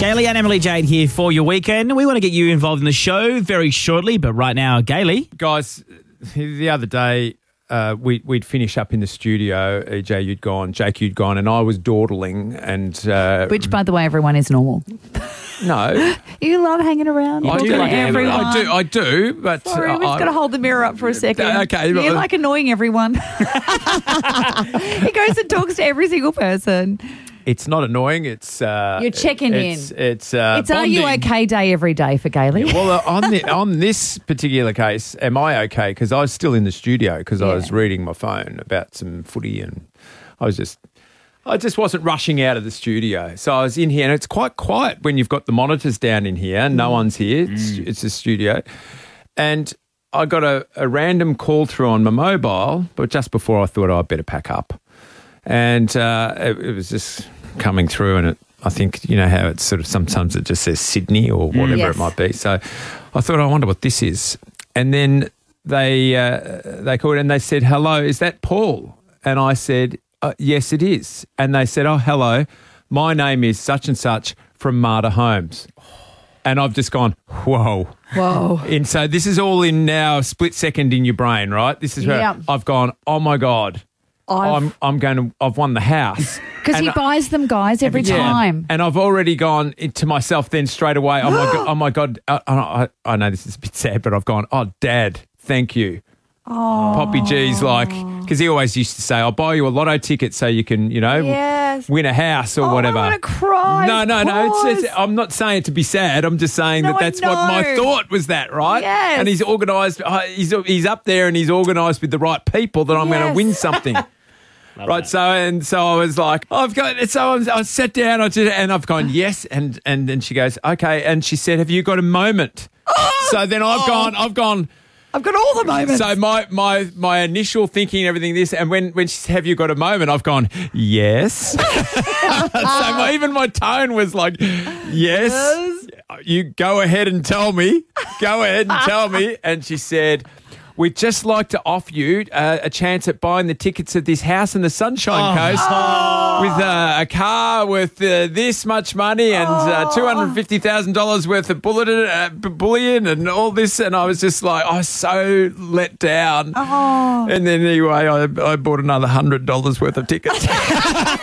Gailey and Emily Jade here for your weekend. We want to get you involved in the show very shortly, but right now, Gailey. Guys, the other day we'd finish up in the studio. EJ, you'd gone, Jake, you'd gone, and I was dawdling. And which, by the way, everyone is normal. No. You love hanging around. I talking do to like everyone. I do, but... Sorry, we've got to hold the mirror up for a second. Okay. You like annoying everyone. He goes and talks to every single person. It's not annoying. It's you're checking in. It's Are you okay day every day for Gailey? Well, on this particular case, am I okay? Because I was still in the studio because I was reading my phone about some footy, and I just wasn't rushing out of the studio. So I was in here, and it's quite quiet when you've got the monitors down in here. No one's here. It's a studio, and I got a random call through on my mobile, but just before I thought I'd better pack up. And it was just coming through, and I think, you know how it's sort of sometimes it just says Sydney or whatever it might be. So I thought, I wonder what this is. And then they called and they said, "Hello, is that Paul?" And I said, "Yes, it is." And they said, "Oh, hello, my name is such and such from Marta Homes." And I've just gone, whoa. And so this is all in now a split second in your brain, right? This is where I've gone, oh my God. I've won the house. Because he buys them, guys, every time. And I've already gone into myself then straight away, oh my God. I know this is a bit sad, but I've gone, oh, Dad, thank you. Oh. Poppy G's like, because he always used to say, I'll buy you a lotto ticket so you can, win a house or whatever. I want to cry. No. I'm not saying it to be sad. I'm just saying that's what my thought was, that, right? Yes. And he's organised. He's up there and he's organised with the right people that I'm going to win something. Right, so I was like, I sat down and I've gone, yes, and then she goes, okay, and she said, have you got a moment? So then I've gone, I've got all the moments. So my initial thinking and everything this, and when she said, have you got a moment, I've gone, yes. So even my tone was like, yes, you go ahead and tell me. And she said, we'd just like to offer you a chance at buying the tickets of this house in the Sunshine Coast with a car worth this much money and $250,000 worth of bullion and all this. And I was just like, I was so let down. And then anyway, I bought another $100 worth of tickets.